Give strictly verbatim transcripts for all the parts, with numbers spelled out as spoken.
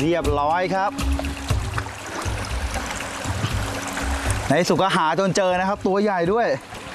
รียบร้อยครับในสุกหาจนเจอนะครับตัวใหญ่ด้วย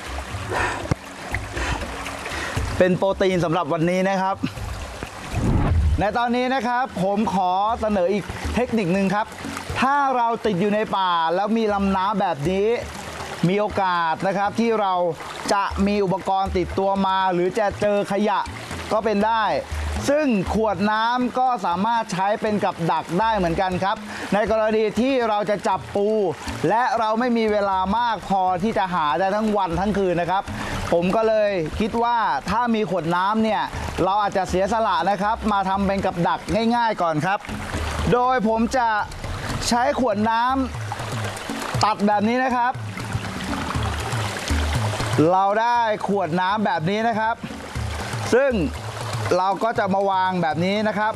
เป็นโปรตีนสำหรับวันนี้นะครับในตอนนี้นะครับผมขอเสนออีกเทคนิคนึงครับถ้าเราติดอยู่ในป่าแล้วมีลำน้ำแบบนี้มีโอกาสนะครับที่เราจะมีอุปกรณ์ติดตัวมาหรือจะเจอขยะก็เป็นได้ซึ่งขวดน้ำก็สามารถใช้เป็นกับดักได้เหมือนกันครับในกรณีที่เราจะจับปูและเราไม่มีเวลามากพอที่จะหาได้ทั้งวันทั้งคืนนะครับผมก็เลยคิดว่าถ้ามีขวดน้ำเนี่ยเราอาจจะเสียสละนะครับมาทำเป็นกับดักง่ายๆก่อนครับโดยผมจะใช้ขวดน้ำตัดแบบนี้นะครับเราได้ขวดน้ำแบบนี้นะครับซึ่งเราก็จะมาวางแบบนี้นะครับ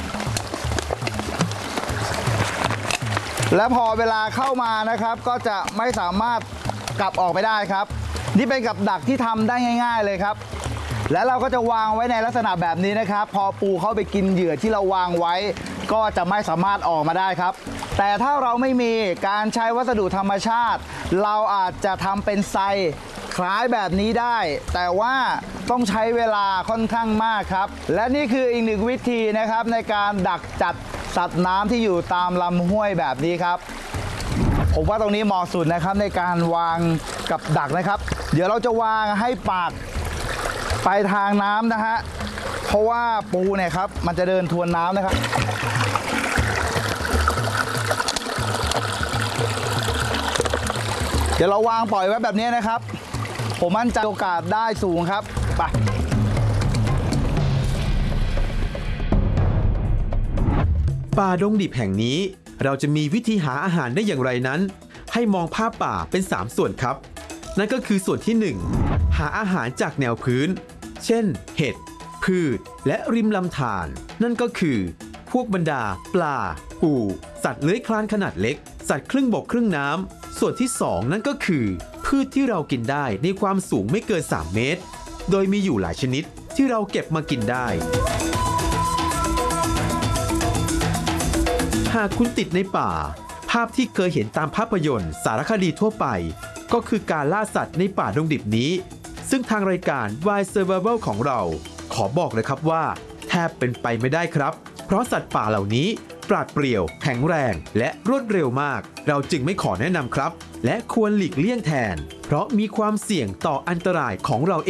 และพอเวลาเข้ามานะครับก็จะไม่สามารถกลับออกไปได้ครับนี่เป็นกับดักที่ทำได้ง่ายๆเลยครับและเราก็จะวางไว้ในลักษณะแบบนี้นะครับพอปูเข้าไปกินเหยื่อที่เราวางไว้ก็จะไม่สามารถออกมาได้ครับแต่ถ้าเราไม่มีการใช้วัสดุธรรมชาติเราอาจจะทำเป็นไซคล้ายแบบนี้ได้แต่ว่าต้องใช้เวลาค่อนข้างมากครับและนี่คืออีกหนึ่งวิธีนะครับในการดักจัดสัตว์น้ำที่อยู่ตามลำห้วยแบบนี้ครับผมว่าตรงนี้เหมาะสุดนะครับในการวางกับดักนะครับเดี๋ยวเราจะวางให้ปากไปทางน้ำนะฮะเพราะว่าปูเนี่ยครับมันจะเดินทวนน้ำนะครับเดี๋ยวเราวางปล่อยไว้แบบนี้นะครับผมมั่นใจโอกาสได้สูงครับไปป่าดงดิบแห่งนี้เราจะมีวิธีหาอาหารได้อย่างไรนั้นให้มองภาพป่าเป็นสามส่วนครับนั่นก็คือส่วนที่หนึ่งหาอาหารจากแนวพื้นเช่นเห็ดพืชและริมลำธารนั่นก็คือพวกบรรดาปลาปูสัตว์เลื้อยคลานขนาดเล็กสัตว์ครึ่งบกครึ่งน้ำส่วนที่สองนั่นก็คือพืชที่เรากินได้ในความสูงไม่เกินสามเมตรโดยมีอยู่หลายชนิดที่เราเก็บมากินได้หากคุณติดในป่าภาพที่เคยเห็นตามภาพยนตร์สารคดีทั่วไปก็คือการล่าสัตว์ในป่าดงดิบนี้ซึ่งทางรายการ Wild Survival ของเราขอบอกเลยครับว่าแทบเป็นไปไม่ได้ครับเพราะสัตว์ป่าเหล่านี้ปราดเปรี่ยวแข็งแรงและรวดเร็วมากเราจึงไม่ขอแนะนำครับและควรหลีกเลี่ยงแทนเพราะมีความเสี่ยงต่ออันตรายของเรา